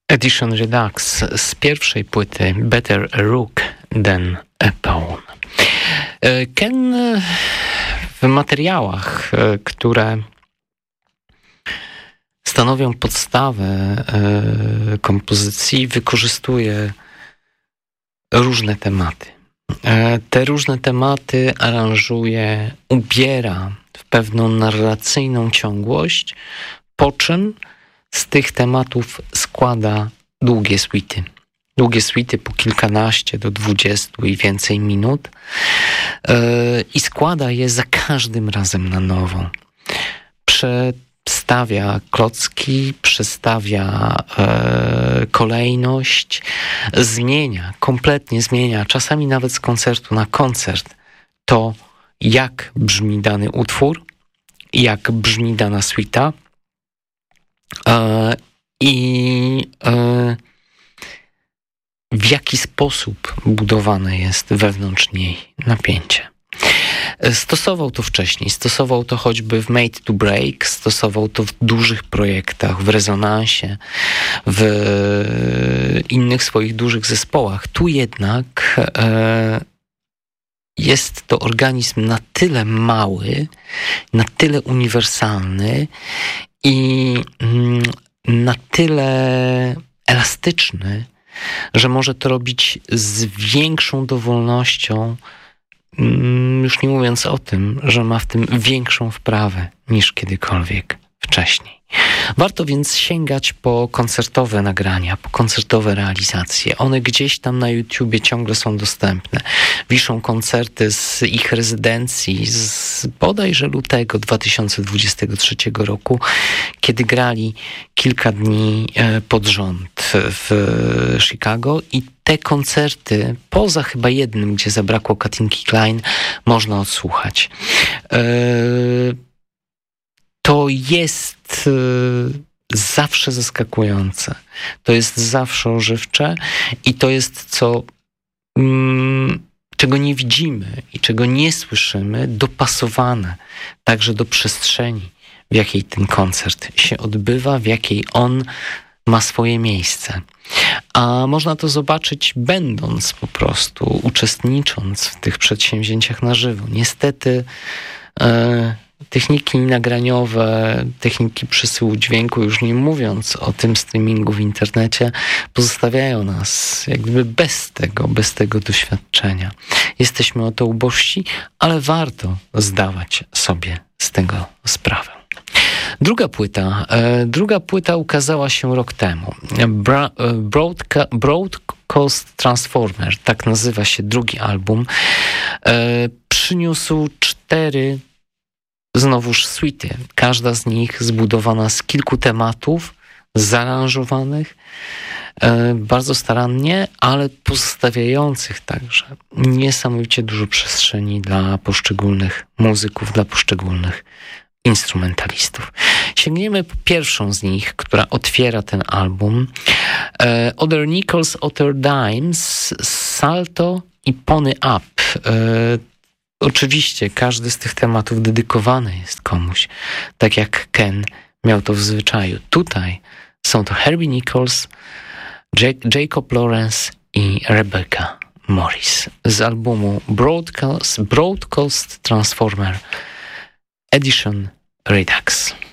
Edition Redux z pierwszej płyty Better a Rook Than a Pawn. Ken w materiałach, które stanowią podstawę kompozycji, wykorzystuje różne tematy. Te różne tematy aranżuje, ubiera w pewną narracyjną ciągłość, po czym z tych tematów składa długie suity. Długie suity po kilkanaście do 20 i więcej minut i składa je za każdym razem na nowo. Przestawia klocki, przestawia kolejność, kompletnie zmienia, czasami nawet z koncertu na koncert to, jak brzmi dany utwór, jak brzmi dana suita i w jaki sposób budowane jest wewnątrz niej napięcie. Stosował to wcześniej, stosował to choćby w Made to Break, stosował to w dużych projektach, w Rezonansie, w innych swoich dużych zespołach. Tu jednak jest to organizm na tyle mały, na tyle uniwersalny i na tyle elastyczny, że może to robić z większą dowolnością, już nie mówiąc o tym, że ma w tym większą wprawę niż kiedykolwiek wcześniej. Warto więc sięgać po koncertowe nagrania, po koncertowe realizacje. One gdzieś tam na YouTubie ciągle są dostępne. Wiszą koncerty z ich rezydencji z bodajże lutego 2023 roku, kiedy grali kilka dni pod rząd w Chicago i te koncerty, poza chyba jednym, gdzie zabrakło Katinki Klein, można odsłuchać. To jest zawsze zaskakujące, to jest zawsze ożywcze i to jest czego nie widzimy i czego nie słyszymy, dopasowane także do przestrzeni, w jakiej ten koncert się odbywa, w jakiej on ma swoje miejsce. A można to zobaczyć będąc po prostu, uczestnicząc w tych przedsięwzięciach na żywo. Niestety techniki nagraniowe, techniki przesyłu dźwięku, już nie mówiąc o tym streamingu w internecie, pozostawiają nas jakby bez tego doświadczenia. Jesteśmy o to ubożsi, ale warto zdawać sobie z tego sprawę. Druga płyta ukazała się rok temu. Broadcast Transformer, tak nazywa się drugi album. Przyniósł 4 znowuż suity. Każda z nich zbudowana z kilku tematów, zaaranżowanych bardzo starannie, ale pozostawiających także niesamowicie dużo przestrzeni dla poszczególnych muzyków, dla poszczególnych instrumentalistów. Sięgniemy po pierwszą z nich, która otwiera ten album. Other Nickels, Other Dimes, Salto i Pony Up. Oczywiście każdy z tych tematów dedykowany jest komuś, tak jak Ken miał to w zwyczaju. Tutaj są to Herbie Nichols, Jacob Lawrence i Rebecca Morris z albumu Broadcast Transformer Edition Redux.